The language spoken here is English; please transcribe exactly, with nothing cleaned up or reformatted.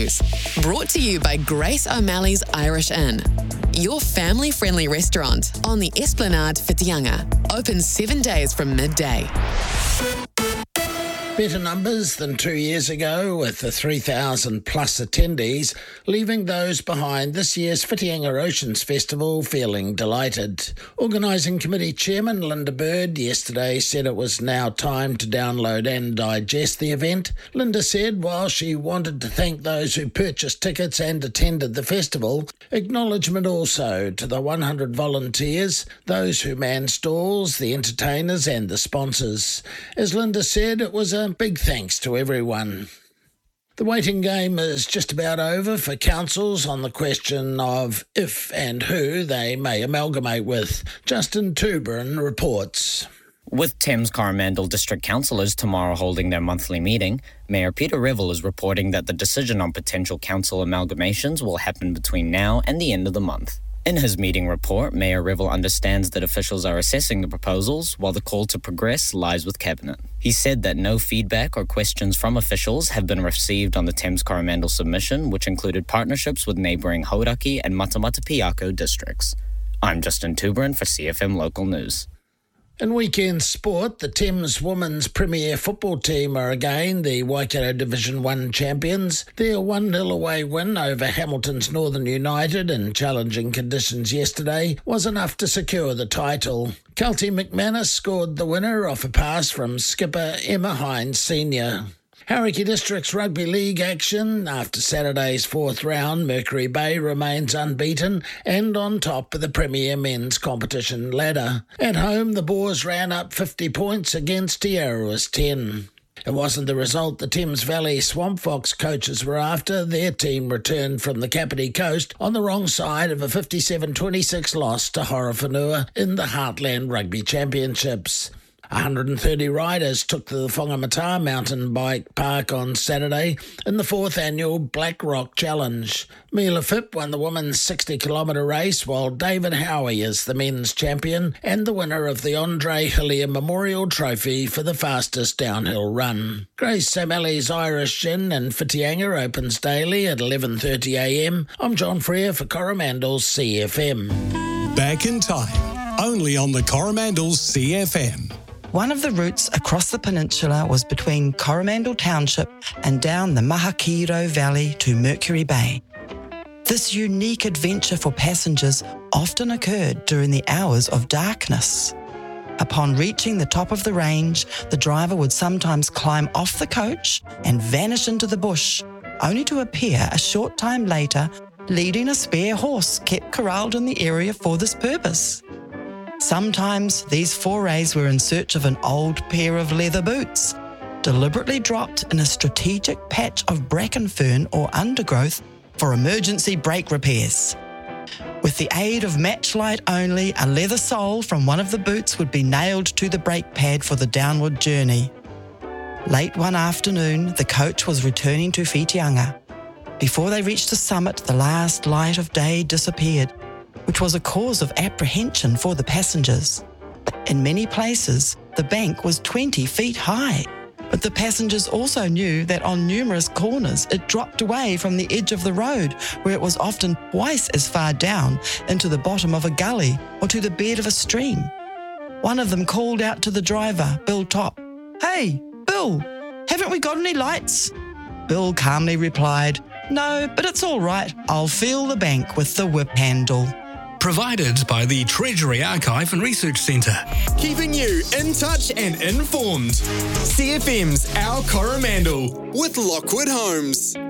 Brought to you by Grace O'Malley's Irish Inn, your family-friendly restaurant on the Esplanade Whitianga. Open seven days from midday. Better numbers than two years ago, with the three thousand plus attendees, leaving those behind this year's Whitianga Oceans Festival feeling delighted. Organising Committee Chairman Linda Bird yesterday said it was now time to download and digest the event. Linda said while she wanted to thank those who purchased tickets and attended the festival, acknowledgement also to the one hundred volunteers, those who man stalls, the entertainers and the sponsors. As Linda said, it was a big thanks to everyone. The waiting game is just about over for councils on the question of if and who they may amalgamate with. Justin Tuberin reports. With Thames Coromandel District Councillors tomorrow holding their monthly meeting, Mayor Peter Revel is reporting that the decision on potential council amalgamations will happen between now and the end of the month. In his meeting report, Mayor Revel understands that officials are assessing the proposals, while the call to progress lies with Cabinet. He said that no feedback or questions from officials have been received on the Thames Coromandel submission, which included partnerships with neighbouring Hauraki and Matamata-Piako districts. I'm Justin Tuberin for C F M Local News. In weekend sport, the Thames Women's Premier Football team are again the Waikato Division one champions. Their one nil away win over Hamilton's Northern United in challenging conditions yesterday was enough to secure the title. Kelty McManus scored the winner off a pass from skipper Emma Hines Senior Hauraki District's Rugby League action. After Saturday's fourth round, Mercury Bay remains unbeaten and on top of the Premier Men's competition ladder. At home, the Boars ran up fifty points against Te Arawa's ten. It wasn't the result the Thames Valley Swamp Fox coaches were after. Their team returned from the Kapiti Coast on the wrong side of a fifty-seven twenty-six loss to Horowhenua in the Heartland Rugby Championships. one hundred thirty riders took to the Whangamata Mountain Bike Park on Saturday in the fourth annual Black Rock Challenge. Mila Phipp won the women's sixty kilometre race, while David Howie is the men's champion and the winner of the Andre Hillier Memorial Trophy for the fastest downhill run. Grace O'Malley's Irish Gin in Whitianga opens daily at eleven thirty a m. I'm John Freer for Coromandel's C F M. Back in time, only on the Coromandel's C F M. One of the routes across the peninsula was between Coromandel Township and down the Mahakiro Valley to Mercury Bay. This unique adventure for passengers often occurred during the hours of darkness. Upon reaching the top of the range, the driver would sometimes climb off the coach and vanish into the bush, only to appear a short time later leading a spare horse kept corralled in the area for this purpose. Sometimes these forays were in search of an old pair of leather boots, deliberately dropped in a strategic patch of bracken fern or undergrowth for emergency brake repairs. With the aid of matchlight only, a leather sole from one of the boots would be nailed to the brake pad for the downward journey. Late one afternoon, the coach was returning to Whitianga. Before they reached the summit, the last light of day disappeared, which was a cause of apprehension for the passengers. In many places, the bank was twenty feet high, but the passengers also knew that on numerous corners it dropped away from the edge of the road, where it was often twice as far down into the bottom of a gully or to the bed of a stream. One of them called out to the driver, Bill Top, "Hey, Bill, haven't we got any lights?" Bill calmly replied, "No, but it's all right. I'll feel the bank with the whip handle." Provided by the Treasury Archive and Research Centre. Keeping you in touch and informed. C F M's Our Coromandel with Lockwood Homes.